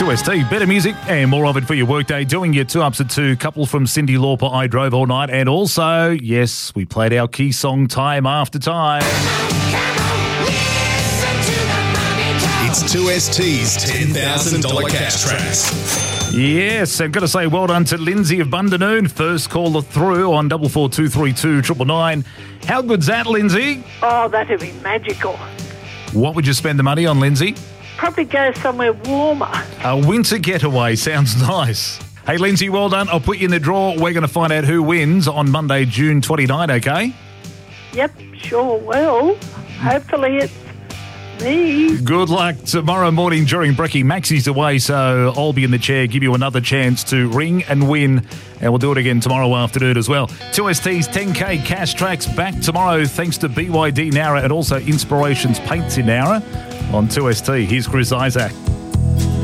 2ST, better music and more of it for your workday. Doing your 2 ups at 2, couple from Cyndi Lauper, I Drove All Night. And also, yes, we played our key song Time After Time. It's 2ST's $10,000 cash tracks. Yes, I've got to say well done to Lindsay of Bundanoon. First caller through on 442332 999. How good's that, Lindsay? Oh, that'd be magical. What would you spend the money on, Lindsay? Probably go somewhere warmer. A winter getaway sounds nice. Hey, Lindsay, well done. I'll put you in the draw. We're going to find out who wins on Monday, June 29, okay? Yep, sure will. Hopefully it's me. Good luck tomorrow morning during Brekkie. Maxie's away, so I'll be in the chair, give you another chance to ring and win, and we'll do it again tomorrow afternoon as well. 2ST's 10K cash tracks back tomorrow thanks to BYD Nowra and also Inspirations Paints in Nowra on 2ST. Here's Chris Isaac.